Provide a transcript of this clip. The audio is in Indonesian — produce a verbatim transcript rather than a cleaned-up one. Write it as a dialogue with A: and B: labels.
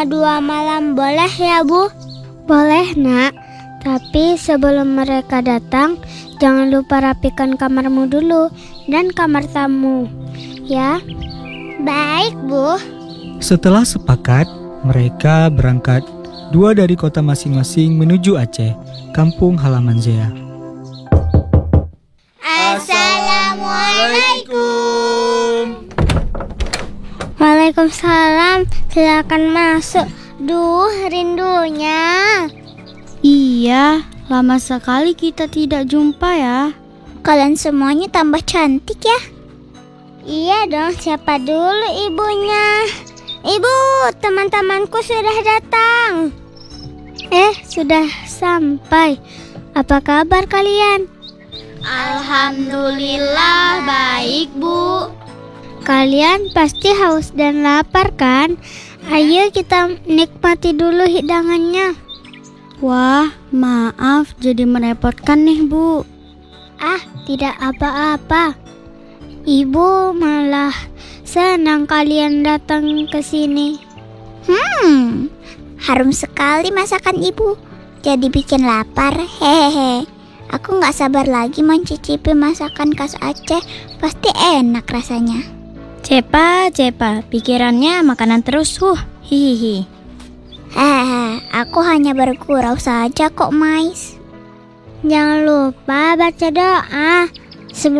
A: selama dua malam, boleh ya Bu?
B: Boleh nak, tapi sebelum mereka datang, jangan lupa rapikan kamarmu dulu dan kamar tamu, ya.
A: Baik Bu.
C: Setelah sepakat, mereka berangkat dua dari kota masing-masing menuju Aceh, kampung halaman Zea.
A: Assalamualaikum.
B: Waalaikumsalam, silakan masuk. Duh, rindunya.
D: Iya, lama sekali kita tidak jumpa ya.
A: Kalian semuanya tambah cantik ya.
B: Iya dong, siapa dulu ibunya? Ibu, teman-temanku sudah datang. Eh, sudah sampai. Apa kabar kalian?
A: Alhamdulillah baik Bu.
B: Kalian pasti haus dan lapar kan? Ayo kita nikmati dulu hidangannya.
D: Wah, maaf jadi merepotkan nih Bu.
B: Ah, tidak apa-apa. Ibu malah senang kalian datang ke sini.
A: Hmm, harum sekali masakan Ibu. Jadi bikin lapar, hehehe. Aku gak sabar lagi mencicipi masakan khas Aceh. Pasti enak rasanya.
D: Cepa, cepa, pikirannya makanan terus, huh, hihihi.
A: Hehehe, aku hanya bergurau saja kok Mais.
B: Jangan lupa baca doa.